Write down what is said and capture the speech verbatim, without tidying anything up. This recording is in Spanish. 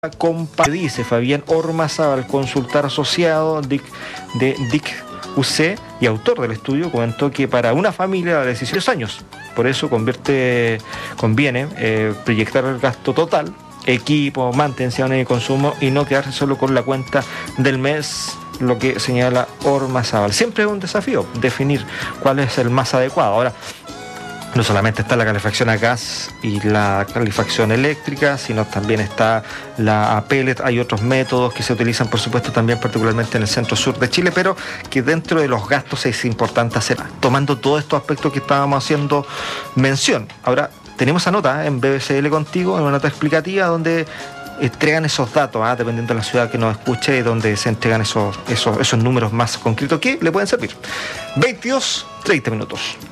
Compa, dice Fabián Ormazábal, consultor asociado de, de D I C U C y autor del estudio, comentó que para una familia la decisión es años. Por eso convierte, conviene eh, proyectar el gasto total, equipo, mantención y consumo, y no quedarse solo con la cuenta del mes, lo que señala Ormazábal. Siempre es un desafío definir cuál es el más adecuado. Ahora, no solamente está la calefacción a gas y la calefacción eléctrica, sino también está la a pellet. Hay otros métodos que se utilizan, por supuesto, también particularmente en el centro-sur de Chile, pero que dentro de los gastos es importante hacer, tomando todos estos aspectos que estábamos haciendo mención. Ahora, tenemos esa nota en B B C L Contigo, en una nota explicativa donde entregan esos datos, ¿eh? dependiendo de la ciudad que nos escuche, donde se entregan esos, esos, esos números más concretos que le pueden servir. veintidós, treinta minutos.